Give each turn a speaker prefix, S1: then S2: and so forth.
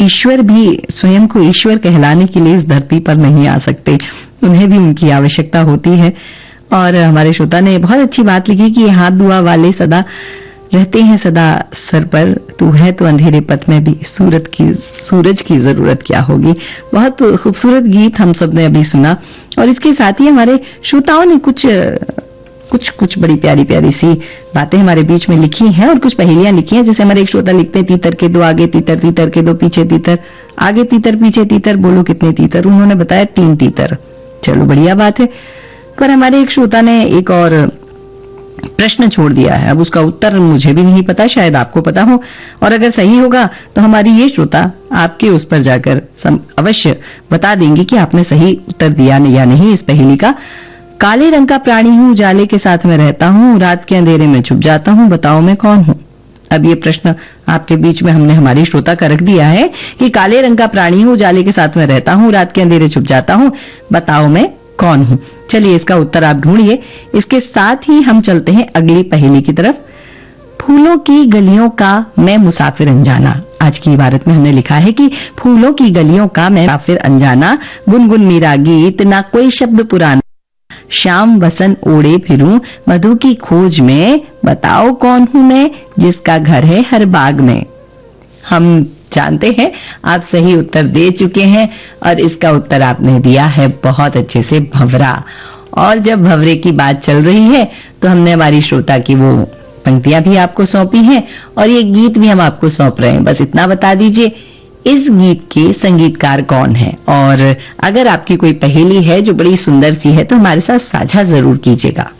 S1: ईश्वर भी स्वयं को ईश्वर कहलाने के लिए इस धरती पर नहीं आ सकते, उन्हें भी उनकी आवश्यकता होती है। और हमारे श्रोता ने बहुत अच्छी बात लिखी कि हाथ दुआ वाले सदा रहते हैं सदा सर पर, तू है तो अंधेरे पथ में भी सूरज की जरूरत क्या होगी। बहुत खूबसूरत गीत हम सब ने अभी सुना और इसके साथ ही हमारे श्रोताओं ने कुछ बड़ी प्यारी प्यारी सी बातें हमारे बीच में लिखी हैं और कुछ पहेलियां लिखी हैं। जैसे हमारे एक श्रोता लिखते हैं, तीतर के दो आगे तीतर, तीतर के दो पीछे तीतर, आगे तीतर पीछे तीतर, बोलो कितने तीतर। उन्होंने बताया 3 तीतर। चलो बढ़िया बात है। पर हमारे एक श्रोता ने एक और प्रश्न छोड़ दिया है, अब उसका उत्तर मुझे भी नहीं पता, शायद आपको पता हो, और अगर सही होगा तो हमारी ये श्रोता आपके उस पर जाकर अवश्य बता देंगे कि आपने सही उत्तर दिया या नहीं इस पहेली का। काले रंग का प्राणी हूं, उजाले के साथ में रहता हूं, रात के अंधेरे में छुप जाता हूं, बताओ मैं कौन हूं। अब ये प्रश्न आपके बीच में हमने हमारी श्रोता का रख दिया है कि काले रंग का प्राणी हूं, उजाले के साथ में रहता हूं, रात के अंधेरे छुप जाता हूं, बताओ मैं कौन हूं। चलिए इसका उत्तर आप ढूंढिए। इसके साथ ही हम चलते हैं अगली पहेली की तरफ। फूलों की गलियों का मैं मुसाफिर अनजाना। आज की इबारत में हमने लिखा है कि फूलों की गलियों का मैं मुसाफिर अनजाना, गुनगुन मेरा गीत ना कोई शब्द पुराना, शाम वसन ओढ़े फिरूं मधु की खोज में, बताओ कौन हूं मैं जिसका घर है हर बाग में। हम जानते हैं आप सही उत्तर दे चुके हैं और इसका उत्तर आपने दिया है बहुत अच्छे से, भंवरा। और जब भंवरे की बात चल रही है तो हमने हमारी श्रोता की वो पंक्तियां भी आपको सौंपी हैं और ये गीत भी हम आपको सौंप रहे हैं। बस इतना बता दीजिए इस गीत के संगीतकार कौन है। और अगर आपकी कोई पहेली है जो बड़ी सुंदर सी है तो हमारे साथ साझा जरूर कीजिएगा।